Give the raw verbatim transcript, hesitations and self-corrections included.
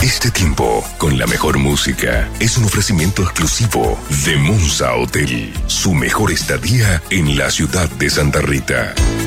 Este tiempo, con la mejor música, es un ofrecimiento exclusivo de Monza Hotel, su mejor estadía en la ciudad de Santa Rita.